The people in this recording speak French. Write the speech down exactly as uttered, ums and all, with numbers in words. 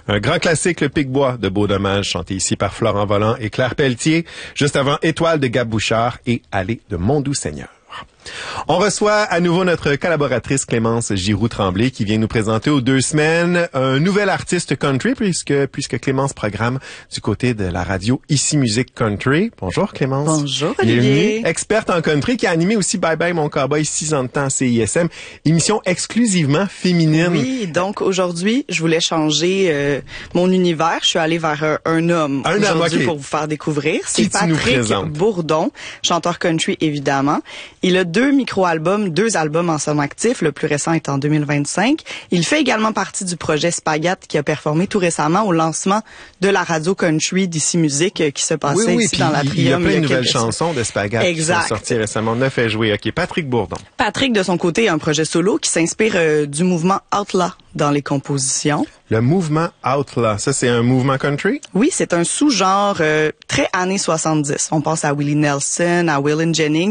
Un grand classique, le Pic-Bois de Beau Dommage, chanté ici par Florent Volant et Claire Pelletier. Juste avant, Étoile de Gab Bouchard et Aller de Mondou-Seigneur. On reçoit à nouveau notre collaboratrice Clémence Giroux-Tremblay qui vient nous présenter aux deux semaines un nouvel artiste country puisque puisque Clémence programme du côté de la radio Ici Musique Country. Bonjour Clémence. Bonjour Olivier. Bienvenue. Experte en country qui a animé aussi Bye Bye Mon Cowboy six ans de temps à C I S M, émission exclusivement féminine. Oui, donc aujourd'hui, je voulais changer euh, mon univers. Je suis allée vers un, un homme un aujourd'hui homme, okay. pour vous faire découvrir. C'est Qui tu nous Patrick présentes? Bourdon, chanteur country évidemment. Il a deux micro-albums, deux albums en somme actif. Le plus récent est en deux mille vingt-cinq. Il fait également partie du projet Spagat qui a performé tout récemment au lancement de la radio country d'Ici Musique qui se passait oui, oui, ici dans l'Atrium. Il y a plein de nouvelles quelques... chansons de Spagat exact. qui sont sorties récemment. On a fait jouer. OK, Patrick Bourdon. Patrick, de son côté, a un projet solo qui s'inspire euh, du mouvement Outlaw dans les compositions. Le mouvement Outlaw, ça c'est un mouvement country? Oui, c'est un sous-genre euh, très années soixante-dix. On pense à Willie Nelson, à Waylon Jennings.